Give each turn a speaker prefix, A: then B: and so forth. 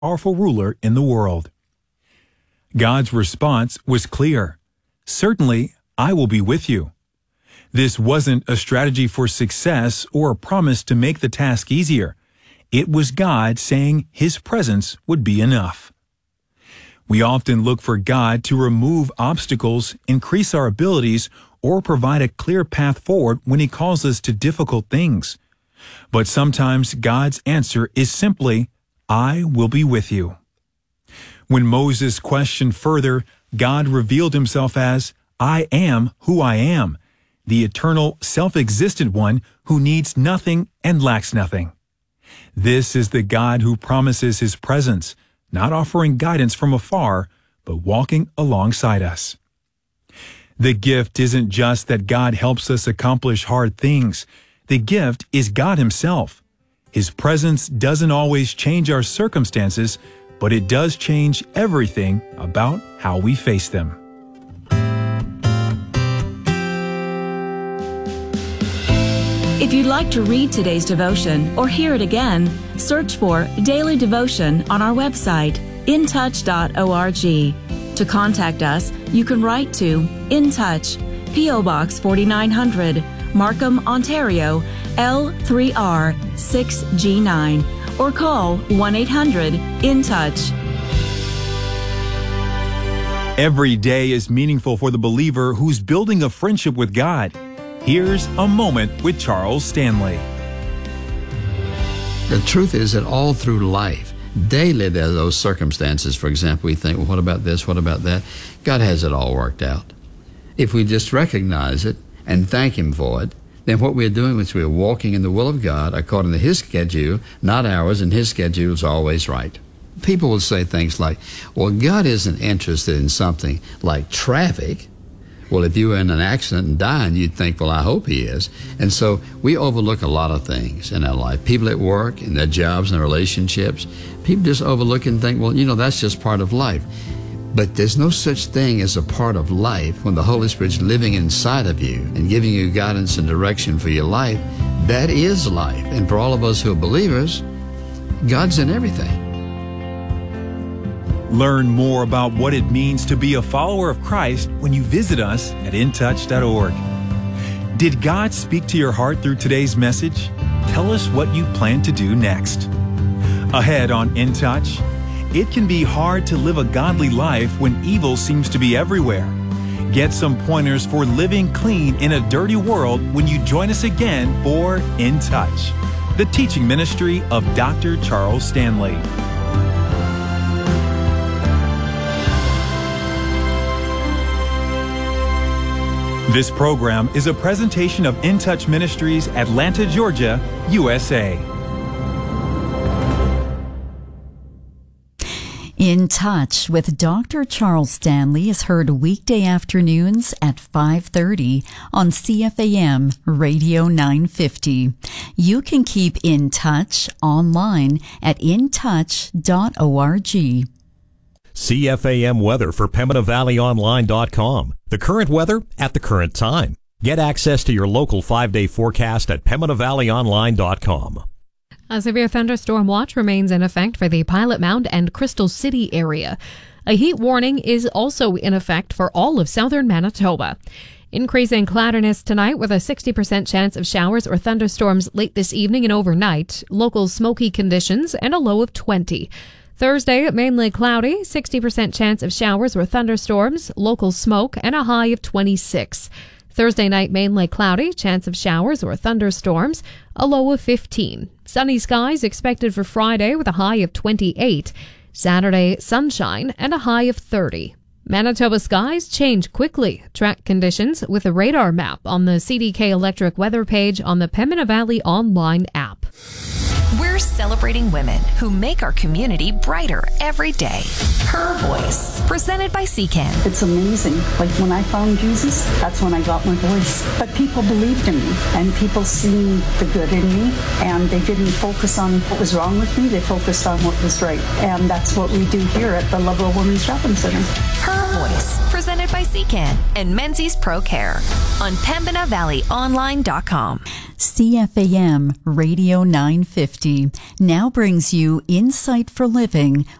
A: powerful ruler in the world. God's response was clear. Certainly, I will be with you. This wasn't a strategy for success or a promise to make the task easier. It was God saying His presence would be enough. We often look for God to remove obstacles, increase our abilities, or provide a clear path forward when He calls us to difficult things. But sometimes God's answer is simply, I will be with you. When Moses questioned further, God revealed Himself as, I am who I am, the eternal, self-existent one who needs nothing and lacks nothing. This is the God who promises His presence, not offering guidance from afar, but walking alongside us. The gift isn't just that God helps us accomplish hard things. The gift is God Himself. His presence doesn't always change our circumstances, but it does change everything about how we face them.
B: If you'd like to read today's devotion or hear it again, search for Daily Devotion on our website, intouch.org. To contact us, you can write to In Touch, P.O. Box 4900, Markham, Ontario, L3R6G9, or call 1-800-IN-TOUCH.
A: Every day is meaningful for the believer who's building a friendship with God. Here's a moment with Charles Stanley.
C: The truth is that all through life, daily there are those circumstances. For example, we think, well, what about this? What about that? God has it all worked out. If we just recognize it and thank Him for it, then what we're doing is we're walking in the will of God according to His schedule, not ours, and His schedule is always right. People will say things like, well, God isn't interested in something like traffic. Well, if you were in an accident and dying, you'd think, well, I hope He is. And so we overlook a lot of things in our life. People at work, in their jobs and their relationships, people just overlook and think, well, that's just part of life. But there's no such thing as a part of life when the Holy Spirit's living inside of you and giving you guidance and direction for your life. That is life. And for all of us who are believers, God's in everything.
A: Learn more about what it means to be a follower of Christ when you visit us at intouch.org. Did God speak to your heart through today's message? Tell us what you plan to do next. Ahead on In Touch, it can be hard to live a godly life when evil seems to be everywhere. Get some pointers for living clean in a dirty world when you join us again for In Touch, the teaching ministry of Dr. Charles Stanley. This program is a presentation of In Touch Ministries, Atlanta, Georgia, USA.
D: In Touch with Dr. Charles Stanley is heard weekday afternoons at 5:30 on CFAM Radio 950. You can keep in touch online at intouch.org.
E: CFAM weather for PembinaValleyOnline.com. The current weather at the current time. Get access to your local 5-day forecast at PembinaValleyOnline.com.
F: A severe thunderstorm watch remains in effect for the Pilot Mound and Crystal City area. A heat warning is also in effect for all of southern Manitoba. Increasing cloudiness tonight with a 60% chance of showers or thunderstorms late this evening and overnight. Local smoky conditions and a low of 20. Thursday, mainly cloudy, 60% chance of showers or thunderstorms, local smoke, and a high of 26. Thursday night, mainly cloudy, chance of showers or thunderstorms, a low of 15. Sunny skies expected for Friday with a high of 28. Saturday, sunshine and a high of 30. Manitoba skies change quickly. Track conditions with a radar map on the CDK Electric weather page on the Pembina Valley Online app.
G: We're celebrating women who make our community brighter every day. Her Voice, presented by CCAN.
H: It's amazing. Like when I found Jesus, that's when I got my voice. But people believed in me, and people seen the good in me, and they didn't focus on what was wrong with me. They focused on what was right. And that's what we do here at the Lovell Women's Shopping Center.
G: Her Voice, presented by Secan and Menzies Pro Care on PembinaValleyOnline.com.
D: CFAM Radio 950 now brings you Insight for Living